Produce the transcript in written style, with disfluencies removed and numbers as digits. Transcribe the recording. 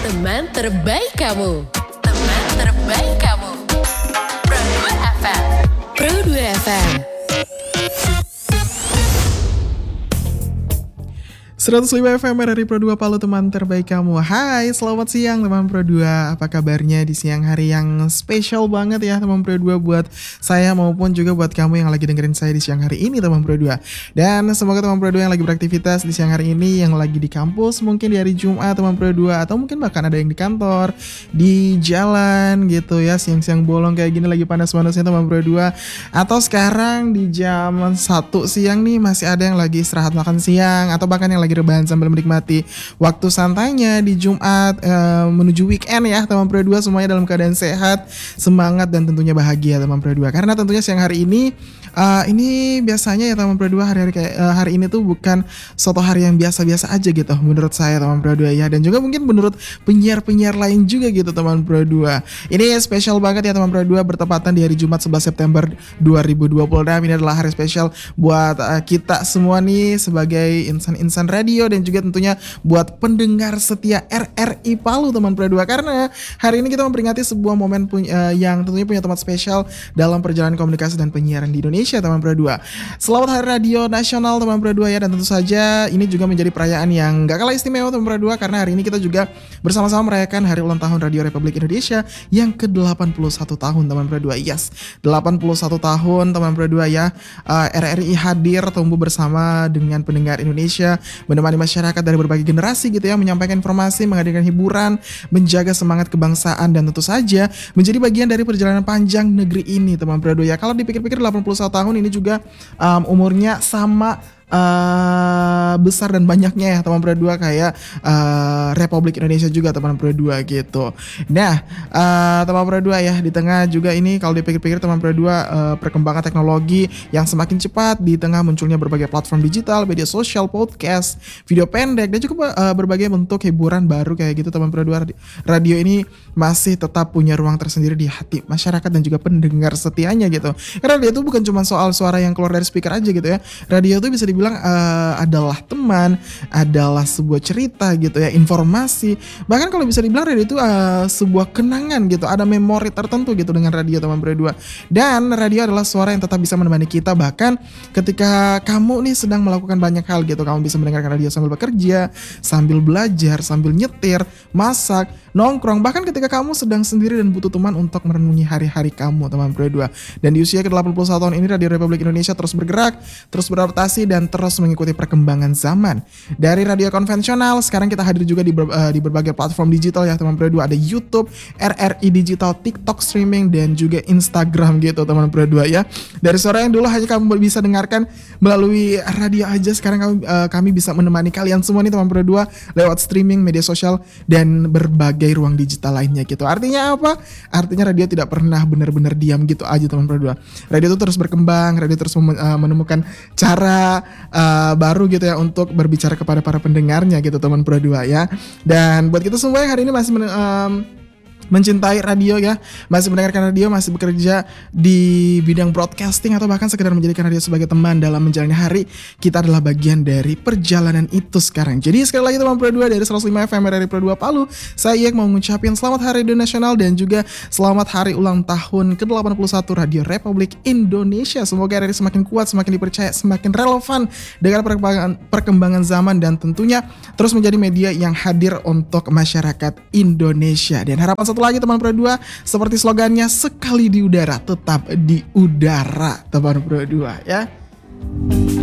Teman terbaik kamu. Teman terbaik kamu. Pro 2 FM. Pro 2 FM. 105 FM dari Pro 2 Palu, teman terbaik kamu. Hai, selamat siang teman Pro 2. Apa kabarnya di siang hari yang spesial banget ya teman Pro 2 buat saya maupun juga buat kamu yang lagi dengerin saya di siang hari ini teman Pro 2. Dan semoga teman Pro 2 yang lagi beraktivitas di siang hari ini, yang lagi di kampus mungkin di hari Jumat teman Pro 2, atau mungkin bahkan ada yang di kantor, di jalan gitu ya, siang-siang bolong kayak gini lagi panas-panasnya teman Pro 2. Atau sekarang di jam 1 siang nih masih ada yang lagi istirahat makan siang, atau bahkan yang lagi rebahan sambil menikmati waktu santainya di Jumat menuju weekend ya teman Pro 2, semuanya dalam keadaan sehat, semangat dan tentunya bahagia teman Pro 2. Karena tentunya siang hari ini biasanya ya teman Pro 2, hari-hari kayak hari ini tuh bukan suatu hari yang biasa-biasa aja gitu menurut saya teman Pro 2 ya, dan juga mungkin menurut penyiar-penyiar lain juga gitu teman Pro 2. Ini spesial banget ya teman Pro 2, bertepatan di hari Jumat 11 September 2020. Dan ini adalah hari spesial buat kita semua nih sebagai insan-insan radio, dan juga tentunya buat pendengar setia RRI Palu teman Pro 2, karena hari ini kita memperingati sebuah momen yang tentunya punya tempat spesial dalam perjalanan komunikasi dan penyiaran di Indonesia teman Pro 2. Selamat Hari Radio Nasional teman Pro 2 ya, dan tentu saja ini juga menjadi perayaan yang gak kalah istimewa teman Pro 2, karena hari ini kita juga bersama-sama merayakan hari ulang tahun Radio Republik Indonesia yang ke-81 tahun teman Pro 2. Yes, 81 tahun teman Pro 2 ya. RRI hadir tumbuh bersama dengan pendengar Indonesia, menemani masyarakat dari berbagai generasi gitu ya, menyampaikan informasi, menghadirkan hiburan, menjaga semangat kebangsaan, dan tentu saja menjadi bagian dari perjalanan panjang negeri ini teman Pro 2 ya. Kalau dipikir-pikir 81 tahun ini juga umurnya sama besar dan banyaknya ya teman Pro 2 kayak Republik Indonesia juga teman Pro 2 gitu. Nah teman Pro 2 ya, di tengah juga ini kalau dipikir-pikir teman Pro 2 perkembangan teknologi yang semakin cepat, di tengah munculnya berbagai platform digital, media sosial, podcast, video pendek, dan juga berbagai bentuk hiburan baru kayak gitu teman Pro 2, radio ini masih tetap punya ruang tersendiri di hati masyarakat dan juga pendengar setianya gitu. Karena radio itu bukan cuma soal suara yang keluar dari speaker aja gitu ya. Radio itu bisa dibilang adalah teman, adalah sebuah cerita gitu ya, informasi. Bahkan kalau bisa dibilang radio itu sebuah kenangan gitu, ada memori tertentu gitu dengan radio teman Pro 2. Dan radio adalah suara yang tetap bisa menemani kita bahkan ketika kamu nih sedang melakukan banyak hal gitu. Kamu bisa mendengarkan radio sambil bekerja, sambil belajar, sambil nyetir, masak, nongkrong, bahkan ketika kamu sedang sendiri dan butuh teman untuk merenungi hari-hari kamu teman Pro 2. Dan di usia ke-81 tahun ini, Radio Republik Indonesia terus bergerak, terus beradaptasi, dan terus mengikuti perkembangan zaman. Dari radio konvensional, sekarang kita hadir juga di berbagai platform digital ya teman Pro 2. Ada YouTube, RRI Digital, TikTok streaming, dan juga Instagram gitu teman Pro 2 ya. Dari suara yang dulu hanya kamu bisa dengarkan melalui radio aja, sekarang kami bisa menemani kalian semua nih teman Pro 2 lewat streaming, media sosial, dan berbagai ruang digital lainnya gitu. Artinya apa? Artinya radio tidak pernah benar-benar diam gitu aja teman Pro 2. Radio itu terus berkembang, radio terus menemukan cara baru gitu ya untuk berbicara kepada para pendengarnya gitu teman Pro 2 ya. Dan buat kita semua yang hari ini masih mencintai radio ya, masih mendengarkan radio, masih bekerja di bidang broadcasting, atau bahkan sekedar menjadikan radio sebagai teman dalam menjalani hari, kita adalah bagian dari perjalanan itu sekarang. Jadi sekali lagi teman Pro 2, dari 105 FM dari Pro 2 Palu, saya mau ngucapin selamat Hari Radio Nasional dan juga selamat hari ulang tahun ke-81 Radio Republik Indonesia. Semoga RRI semakin kuat, semakin dipercaya, semakin relevan dengan perkembangan zaman, dan tentunya terus menjadi media yang hadir untuk masyarakat Indonesia. Dan harapan satu lagi teman Pro 2, seperti slogannya, sekali di udara tetap di udara teman Pro 2 ya.